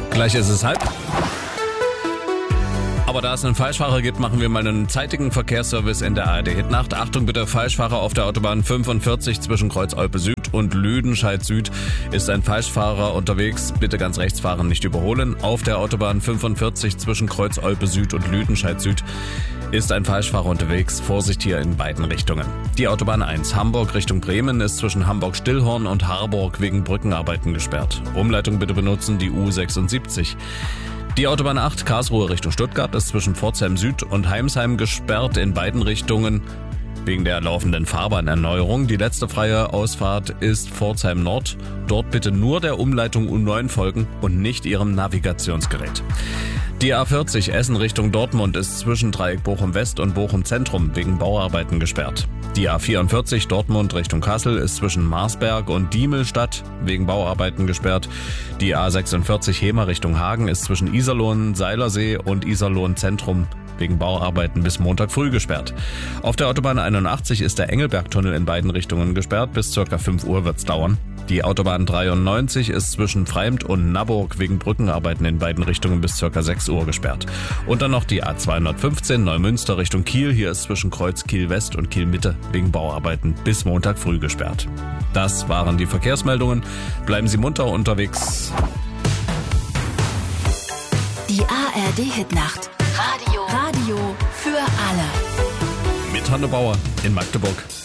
Gleich ist es 12:30. Aber da es einen Falschfahrer gibt, machen wir mal einen zeitigen Verkehrsservice in der ARD-Hitnacht. Achtung bitte, Falschfahrer auf der Autobahn 45 zwischen Kreuz-Olpe Süd und Lüdenscheid Süd ist ein Falschfahrer unterwegs. Bitte ganz rechts fahren, nicht überholen. Auf der Autobahn 45 zwischen Kreuz-Olpe Süd und Lüdenscheid Süd ist ein Falschfahrer unterwegs. Vorsicht hier in beiden Richtungen. Die Autobahn 1 Hamburg Richtung Bremen ist zwischen Hamburg-Stillhorn und Harburg wegen Brückenarbeiten gesperrt. Umleitung bitte benutzen die U76. Die Autobahn 8 Karlsruhe Richtung Stuttgart ist zwischen Pforzheim Süd und Heimsheim gesperrt in beiden Richtungen wegen der laufenden Fahrbahnerneuerung. Die letzte freie Ausfahrt ist Pforzheim Nord. Dort bitte nur der Umleitung U9 folgen und nicht Ihrem Navigationsgerät. Die A40 Essen Richtung Dortmund ist zwischen Dreieck Bochum West und Bochum Zentrum wegen Bauarbeiten gesperrt. Die A44 Dortmund Richtung Kassel ist zwischen Marsberg und Diemelstadt wegen Bauarbeiten gesperrt. Die A46 Hemer Richtung Hagen ist zwischen Iserlohn, Seilersee und Iserlohn Zentrum wegen Bauarbeiten bis Montag früh gesperrt. Auf der Autobahn 81 ist der Engelbergtunnel in beiden Richtungen gesperrt. Bis ca. 5 Uhr wird's dauern. Die Autobahn 93 ist zwischen Freimd und Naburg wegen Brückenarbeiten in beiden Richtungen bis ca. 6 Uhr gesperrt. Und dann noch die A215 Neumünster Richtung Kiel. Hier ist zwischen Kreuz Kiel West und Kiel Mitte wegen Bauarbeiten bis Montag früh gesperrt. Das waren die Verkehrsmeldungen. Bleiben Sie munter unterwegs. Die ARD-Hitnacht. Radio für alle. Mit Hanne Bauer in Magdeburg.